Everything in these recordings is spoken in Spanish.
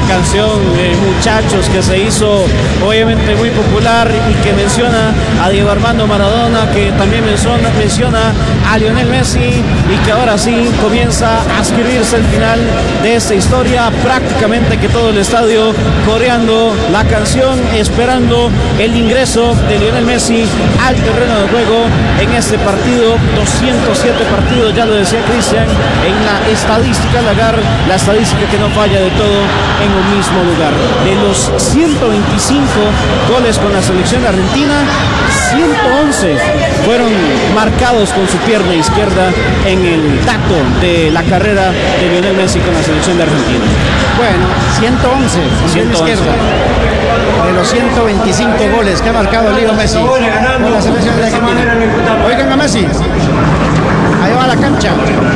canción Muchachos, que se hizo obviamente muy popular y que menciona a Diego Armando Maradona, que también menciona a Lionel Messi, y que ahora sí comienza a escribirse el final de esta historia, prácticamente que todo el estadio coreando la canción, esperando el ingreso de Lionel Messi al terreno de juego en este partido. 207 partidos, ya lo decía Cristian, en la estadística Lagar, la estadística que no falla de todo en un mismo lugar. De los 125 goles con la selección argentina, 111 fueron marcados con su pierna izquierda en el dato de la carrera de Lionel Messi con la selección de Argentina. Bueno, 111 con pierna izquierda. De los 125 goles que ha marcado Leo Messi con la selección de Argentina. Oigan a Messi. Ahí va a la cancha.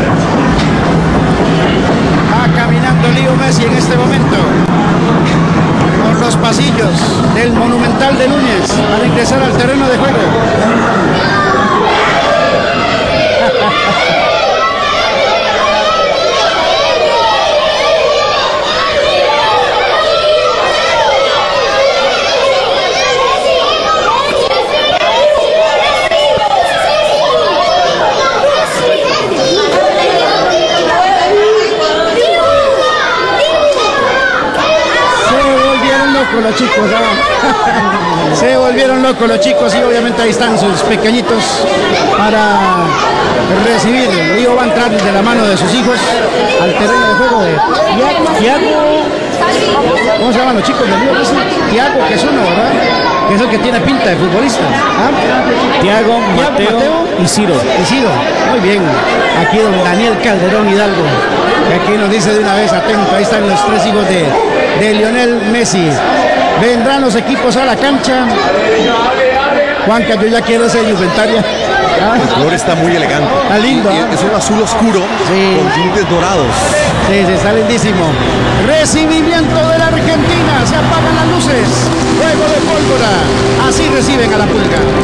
Va caminando Leo Messi en este momento por los pasillos del Monumental de Núñez para ingresar al terreno de juego. Los chicos, ¿no? Se volvieron locos los chicos, y obviamente ahí están sus pequeñitos para recibir. Lío va a entrar de la mano de sus hijos al terreno de juego de Thiago. ¿Cómo se llaman los chicos de Lío? Thiago, que es uno, ¿verdad? Que es el que tiene pinta de futbolista. ¿Ah? Thiago, Mateo y Ciro. Muy bien. Aquí don Daniel Calderón Hidalgo, que aquí nos dice de una vez, atento, ahí están los tres hijos de Lionel Messi. Vendrán los equipos a la cancha. Juanca, yo ya quiero esa indumentaria. El color está muy elegante. Está lindo. Es un azul oscuro, sí, con tintes dorados. Sí, está lindísimo. Recibimiento de la Argentina. Se apagan las luces. Juego de pólvora. Así reciben a la Pulga.